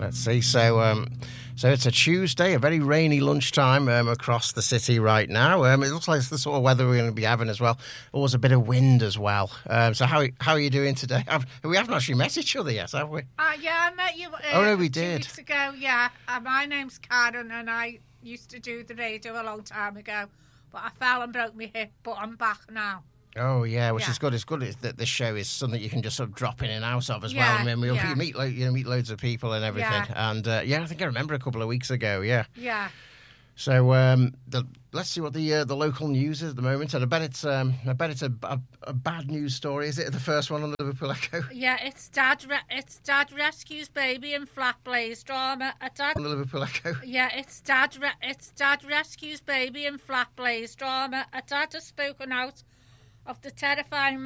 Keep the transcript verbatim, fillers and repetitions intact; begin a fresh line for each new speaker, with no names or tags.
Let's see. So, um, so it's a Tuesday, a very rainy lunchtime um, across the city right now. Um, it looks like it's the sort of weather we're going to be having as well. Always a bit of wind as well. Um, so, how how are you doing today? Have, we haven't actually met each other yet, have we?
Uh, yeah, I met you. Uh,
Oh, no, we
two
did.
weeks ago. Yeah, uh, my name's Karen, and I used to do the radio a long time ago, but I fell and broke my hip. But I'm back now.
Oh yeah, which
Yeah.
is good. It's good that this show is something you can just sort of drop in and out of as
Yeah,
well. I mean, we'll,
yeah.
you meet lo- you know meet loads of people and everything.
Yeah.
And uh, yeah, I think I remember a couple of weeks ago. Yeah.
Yeah.
So um, the, let's see what the uh, the local news is at the moment. And I bet it's um, I bet it's a, a, a bad news story. Is it the first one on the Liverpool Echo?
Yeah, it's dad. Re- it's dad rescues baby in flat blaze drama. A dad.
On the Liverpool Echo.
Yeah, it's dad. Re- it's dad rescues baby in flat blaze drama. A dad has spoken out of the terrifying